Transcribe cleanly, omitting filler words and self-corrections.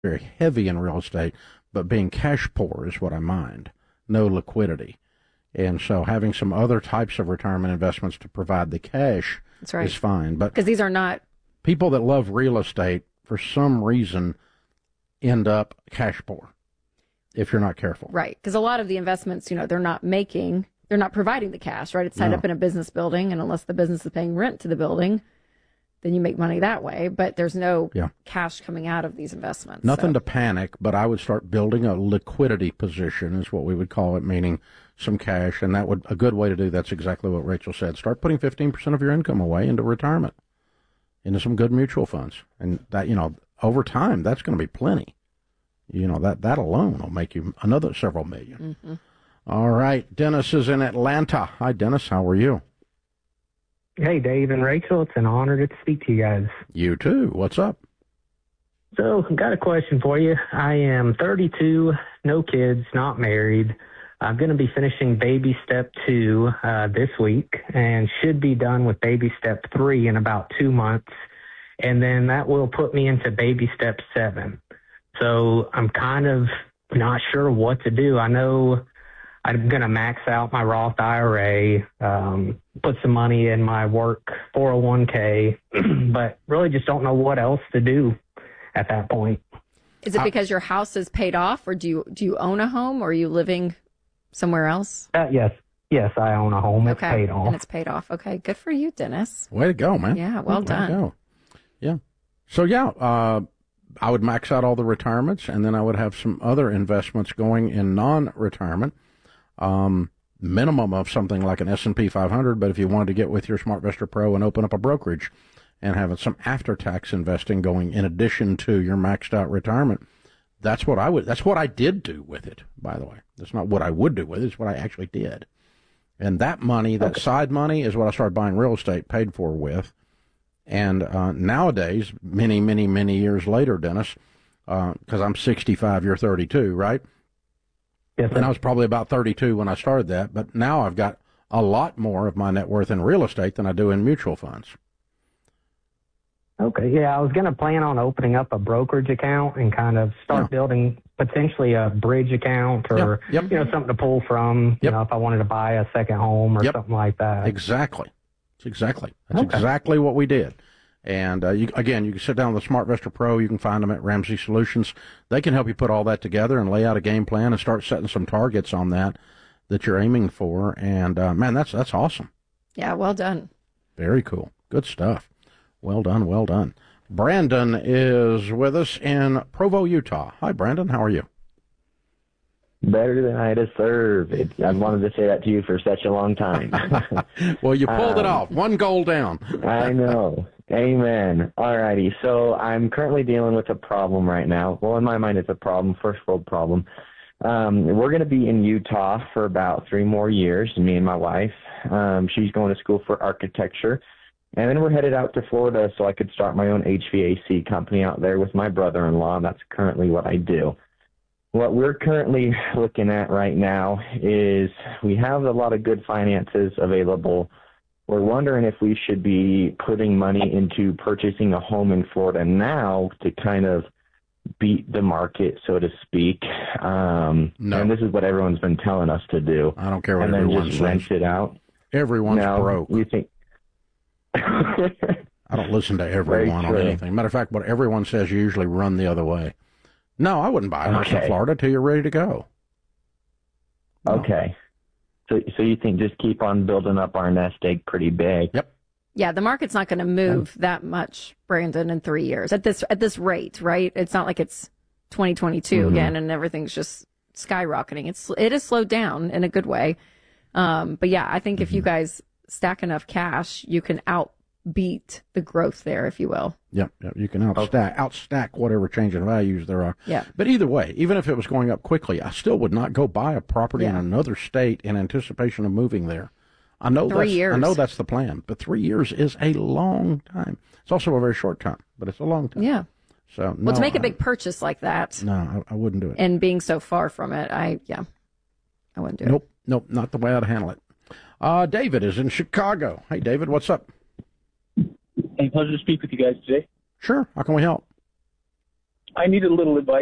very heavy in real estate, but being cash poor is what I mind. No liquidity. And so having some other types of retirement investments to provide the cash is fine. But because these are not people that love real estate for some reason end up cash poor if you're not careful. Right. Because a lot of the investments, they're not providing the cash, right? It's tied up in a business building, and unless the business is paying rent to the building, then you make money that way. But there's no cash coming out of these investments. Nothing to panic, but I would start building a liquidity position is what we would call it, meaning some cash. And a good way to do that's exactly what Rachel said. Start putting 15% of your income away into retirement, into some good mutual funds. And that, over time, that's going to be plenty. That alone will make you another several million. Mm-hmm. All right. Dennis is in Atlanta. Hi, Dennis. How are you? Hey, Dave and Rachel. It's an honor to speak to you guys. You too. What's up? So, I've got a question for you. I am 32, no kids, not married. I'm going to be finishing baby step 2 this week and should be done with baby step 3 in about 2 months. And then that will put me into baby step 7. So I'm kind of not sure what to do. I know I'm going to max out my Roth IRA, put some money in my work 401k, but really just don't know what else to do at that point. Is it because your house is paid off, or do you own a home, or are you living somewhere else? Yes, I own a home. It's paid off. And it's paid off. Okay, good for you, Dennis. Way to go, man. Yeah, well done. Way to go. Yeah. So, I would max out all the retirements, and then I would have some other investments going in non-retirement. Minimum of something like an S&P 500, but if you wanted to get with your SmartVestor Pro and open up a brokerage and have some after-tax investing going in addition to your maxed out retirement, that's what I did do with it, by the way. That's not what I would do with it, it's what I actually did. And that money, that side money, is what I started buying real estate paid for with. And nowadays, many, many, many years later, Dennis, because I'm 65, you're 32, right? Yes, and I was probably about 32 when I started that, but now I've got a lot more of my net worth in real estate than I do in mutual funds. Okay, yeah, I was going to plan on opening up a brokerage account and kind of start building potentially a bridge account or, something to pull from, if I wanted to buy a second home or something like that. Exactly. That's exactly what we did. And you can sit down with the SmartVestor Pro. You can find them at Ramsey Solutions. They can help you put all that together and lay out a game plan and start setting some targets on that you're aiming for. And, man, that's awesome. Yeah, well done. Very cool. Good stuff. Well done. Brandon is with us in Provo, Utah. Hi, Brandon. How are you? Better than I deserve. I wanted to say that to you for such a long time. Well, you pulled it off. One goal down. I know. Amen. All righty. So I'm currently dealing with a problem right now. Well, in my mind, it's a problem, first world problem. We're going to be in Utah for about 3 more years, me and my wife. She's going to school for architecture. And then we're headed out to Florida so I could start my own HVAC company out there with my brother-in-law. That's currently what I do. What we're currently looking at right now is we have a lot of good finances available. We're wondering if we should be putting money into purchasing a home in Florida now to kind of beat the market, so to speak. No. And this is what everyone's been telling us to do. I don't care what everyone says. And then just rent it out. Everyone's broke. You think... I don't listen to everyone on anything. Matter of fact, what everyone says, you usually run the other way. No, I wouldn't buy a house in Florida till you're ready to go. No. Okay. So you think just keep on building up our nest egg pretty big? Yep. Yeah, the market's not going to move that much, Brandon, in 3 years at this rate, right? It's not like it's 2022 again and everything's just skyrocketing. It has slowed down in a good way. But yeah, I think if you guys stack enough cash, you can outbeat the growth there, if you will. Yep. You can outstack whatever change in values there are. Yeah. But either way, even if it was going up quickly, I still would not go buy a property in another state in anticipation of moving there. I know 3 years. I know that's the plan, but 3 years is a long time. It's also a very short time, but it's a long time. Yeah. So to make a big purchase like that. No, I wouldn't do it. And being so far from it, I wouldn't do it. Nope, not the way I'd handle it. David is in Chicago. Hey, David, what's up? Hey, pleasure to speak with you guys today. Sure. How can we help? I needed a little advice.